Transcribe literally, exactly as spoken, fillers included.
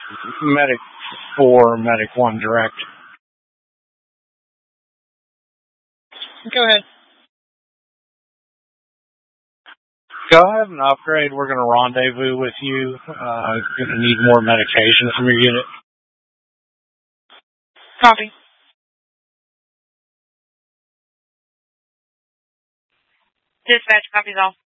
Medic four, Medic one direct. Go ahead. Go ahead and upgrade. We're going to rendezvous with you. Uh, going to need more medication from your unit. Copy. Dispatch, copies all.